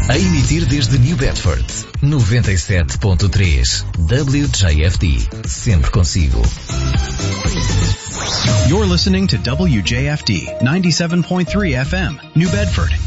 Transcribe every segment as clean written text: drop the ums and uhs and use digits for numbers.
A emitir desde New Bedford, 97.3 WJFD, sempre consigo. You're listening to WJFD 97.3 FM, New Bedford.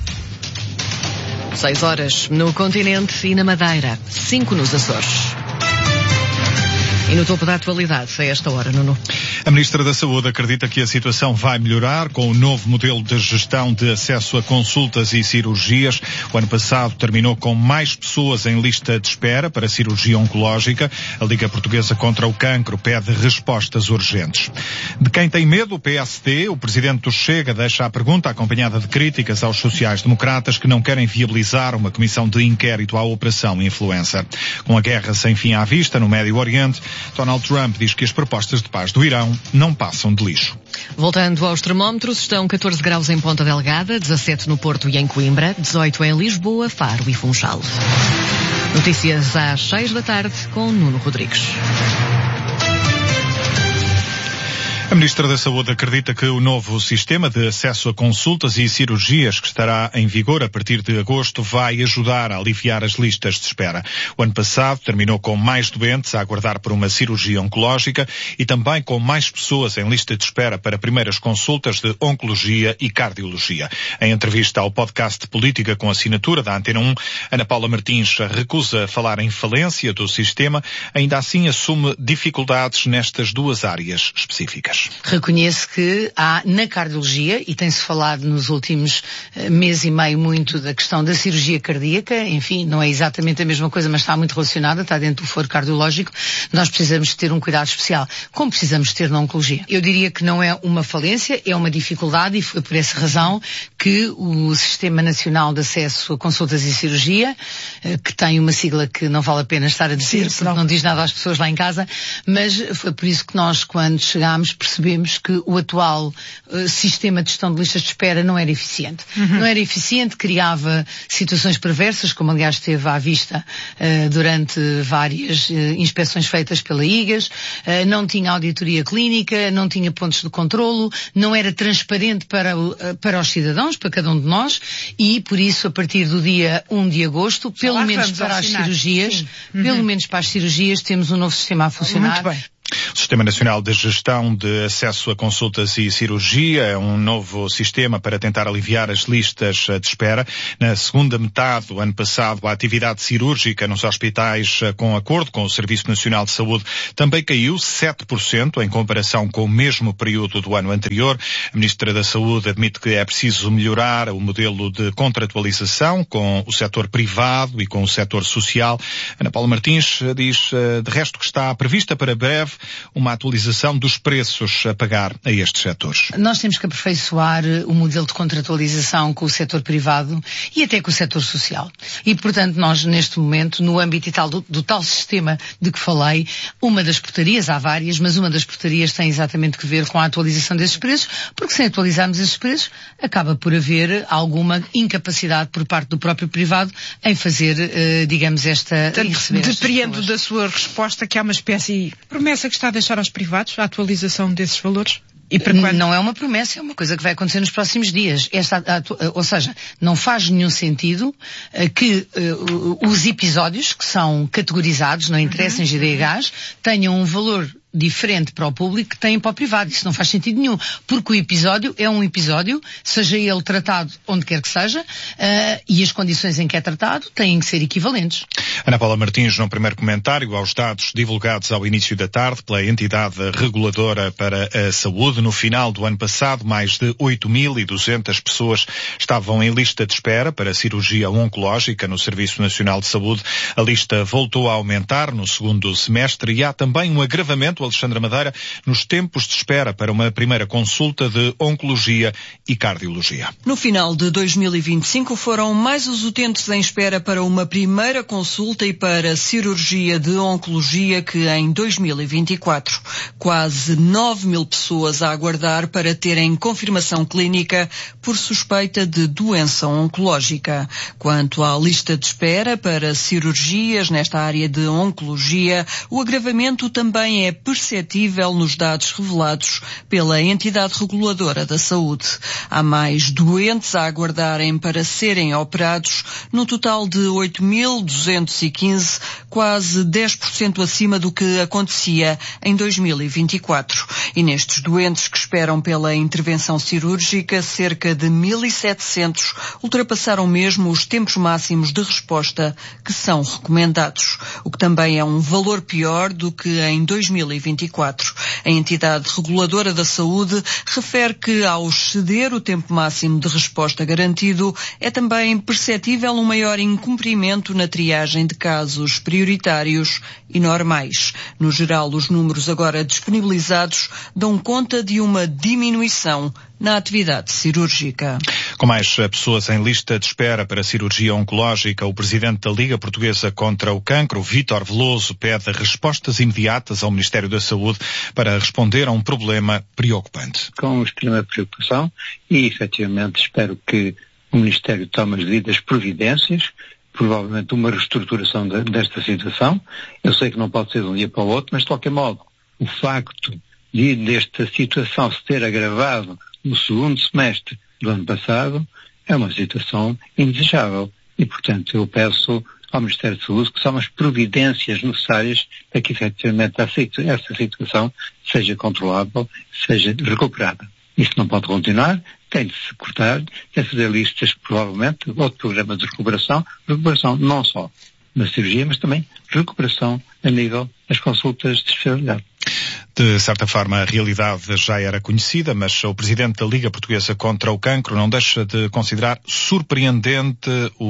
6 horas no continente e na Madeira, 5 nos Açores. E no topo da atualidade, a esta hora, Nuno. A Ministra da Saúde acredita que a situação vai melhorar com o novo modelo de gestão de acesso a consultas e cirurgias. O ano passado terminou com mais pessoas em lista de espera para cirurgia oncológica. A Liga Portuguesa contra o Cancro pede respostas urgentes. De quem tem medo, o PSD, o presidente do Chega deixa a pergunta acompanhada de críticas aos sociais-democratas que não querem viabilizar uma comissão de inquérito à Operação Influencer. Com a guerra sem fim à vista no Médio Oriente, Donald Trump diz que as propostas de paz do Irão não passam de lixo. Voltando aos termómetros, estão 14 graus em Ponta Delgada, 17 no Porto e em Coimbra, 18 em Lisboa, Faro e Funchal. Notícias às 6 da tarde com Nuno Rodrigues. A Ministra da Saúde acredita que o novo sistema de acesso a consultas e cirurgias que estará em vigor a partir de agosto vai ajudar a aliviar as listas de espera. O ano passado terminou com mais doentes a aguardar por uma cirurgia oncológica e também com mais pessoas em lista de espera para primeiras consultas de oncologia e cardiologia. Em entrevista ao podcast Política com assinatura da Antena 1, Ana Paula Martins recusa falar em falência do sistema, ainda assim assume dificuldades nestas duas áreas específicas. Reconheço que há na cardiologia, e tem-se falado nos últimos mês e meio muito da questão da cirurgia cardíaca, enfim, não é exatamente a mesma coisa, mas está muito relacionada, está dentro do foro cardiológico, nós precisamos ter um cuidado especial, como precisamos ter na oncologia. Eu diria que não é uma falência, é uma dificuldade, e foi por essa razão que o Sistema Nacional de Acesso a Consultas e Cirurgia, que tem uma sigla que não vale a pena estar a dizer, porque não diz nada às pessoas lá em casa, mas foi por isso que nós, quando chegámos, percebemos que o atual sistema de gestão de listas de espera não era eficiente. Não era eficiente, criava situações perversas, como aliás esteve à vista durante várias inspeções feitas pela IGAS, não tinha auditoria clínica, não tinha pontos de controlo, não era transparente para os cidadãos, para cada um de nós, e por isso a partir do dia 1 de agosto, pelo menos para as cirurgias, pelo menos para as cirurgias, temos um novo sistema a funcionar. Muito bem. O Sistema Nacional de Gestão de Acesso a Consultas e Cirurgia é um novo sistema para tentar aliviar as listas de espera. Na segunda metade do ano passado, a atividade cirúrgica nos hospitais, com acordo com o Serviço Nacional de Saúde, também caiu 7% em comparação com o mesmo período do ano anterior. A Ministra da Saúde admite que é preciso melhorar o modelo de contratualização com o setor privado e com o setor social. Ana Paula Martins diz, de resto, que está prevista para breve uma atualização dos preços a pagar a estes setores. Nós temos que aperfeiçoar o modelo de contratualização com o setor privado e até com o setor social. E, portanto, nós, neste momento, no âmbito do tal sistema de que falei, uma das portarias, há várias, mas uma das portarias tem exatamente que ver com a atualização desses preços, porque sem atualizarmos esses preços, acaba por haver alguma incapacidade por parte do próprio privado em fazer, digamos, Depreendo da sua resposta que há uma espécie de promessa que está a deixar aos privados a atualização desses valores? E para quando? Não é uma promessa, é uma coisa que vai acontecer nos próximos dias. Ou seja, não faz nenhum sentido que os episódios que são categorizados, não interessa em GDHs, tenham um valor diferente para o público que tem para o privado. Isso não faz sentido nenhum, porque o episódio é um episódio, seja ele tratado onde quer que seja, e as condições em que é tratado têm que ser equivalentes. Ana Paula Martins, num primeiro comentário aos dados divulgados ao início da tarde pela entidade reguladora para a saúde, no final do ano passado, mais de 8.200 pessoas estavam em lista de espera para cirurgia oncológica no Serviço Nacional de Saúde. A lista voltou a aumentar no segundo semestre e há também um agravamento, Alexandra Madeira, nos tempos de espera para uma primeira consulta de oncologia e cardiologia. No final de 2025 foram mais os utentes em espera para uma primeira consulta e para cirurgia de oncologia que em 2024. Quase 9.000 pessoas a aguardar para terem confirmação clínica por suspeita de doença oncológica. Quanto à lista de espera para cirurgias nesta área de oncologia, o agravamento também é perceptível nos dados revelados pela entidade reguladora da saúde. Há mais doentes a aguardarem para serem operados, no total de 8.215, quase 10% acima do que acontecia em 2024. E nestes doentes que esperam pela intervenção cirúrgica, cerca de 1.700 ultrapassaram mesmo os tempos máximos de resposta que são recomendados, o que também é um valor pior do que em 2024. A entidade reguladora da saúde refere que, ao exceder o tempo máximo de resposta garantido, é também perceptível um maior incumprimento na triagem de casos prioritários e normais. No geral, os números agora disponibilizados dão conta de uma diminuição na atividade cirúrgica. Com mais pessoas em lista de espera para cirurgia oncológica, o presidente da Liga Portuguesa contra o Cancro, Vítor Veloso, pede respostas imediatas ao Ministério da Saúde para responder a um problema preocupante. Com extrema preocupação e, efetivamente, espero que o Ministério tome as devidas providências, provavelmente uma reestruturação desta situação. Eu sei que não pode ser de um dia para o outro, mas de qualquer modo, o facto desta situação se ter agravado no segundo semestre do ano passado é uma situação indesejável e, portanto, eu peço ao Ministério da Saúde que são as providências necessárias para que, efetivamente, essa situação seja controlável, seja recuperada. Isso não pode continuar, tem de se cortar, tem de fazer listas, provavelmente, outro programa de recuperação não só na cirurgia, mas também recuperação a nível das consultas de especialidade. De certa forma, a realidade já era conhecida, mas o presidente da Liga Portuguesa contra o Cancro não deixa de considerar surpreendente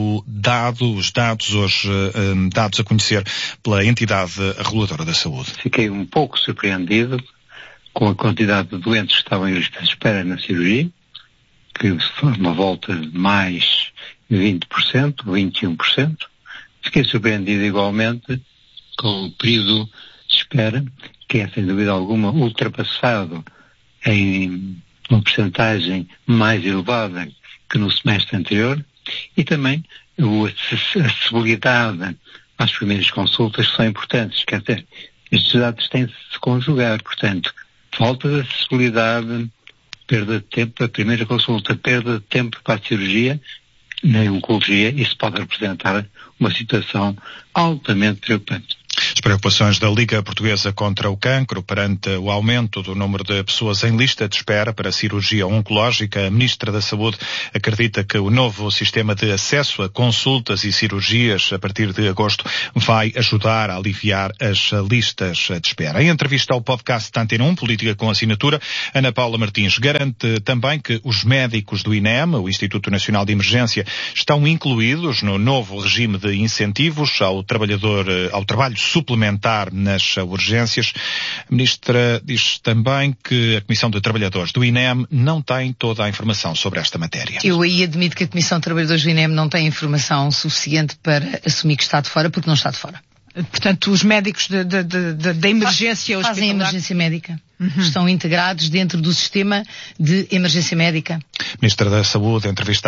os dados hoje dados a conhecer pela entidade reguladora da saúde. Fiquei um pouco surpreendido com a quantidade de doentes que estavam em lista de espera na cirurgia, que foi uma volta de mais 20%, 21%. Fiquei surpreendido igualmente com o período de espera, que é, sem dúvida alguma, ultrapassado em uma percentagem mais elevada que no semestre anterior, e também a acessibilidade às primeiras consultas que são importantes. Quer dizer, estes dados têm de se conjugar, portanto, falta de acessibilidade, perda de tempo para a primeira consulta, perda de tempo para a cirurgia, na oncologia, isso pode representar uma situação altamente preocupante. As preocupações da Liga Portuguesa contra o Cancro perante o aumento do número de pessoas em lista de espera para cirurgia oncológica. A Ministra da Saúde acredita que o novo sistema de acesso a consultas e cirurgias a partir de agosto vai ajudar a aliviar as listas de espera. Em entrevista ao podcast da Antena 1, Política com Assinatura, Ana Paula Martins garante também que os médicos do INEM, o Instituto Nacional de Emergência, estão incluídos no novo regime de incentivos ao trabalho suplementar nas urgências. A Ministra diz também que a Comissão de Trabalhadores do INEM não tem toda a informação sobre esta matéria. Eu aí admito que a Comissão de Trabalhadores do INEM não tem informação suficiente para assumir que está de fora, porque não está de fora. Portanto, os médicos da emergência hospitalar fazem emergência médica. Estão integrados dentro do sistema de emergência médica. Ministra da Saúde, entrevistada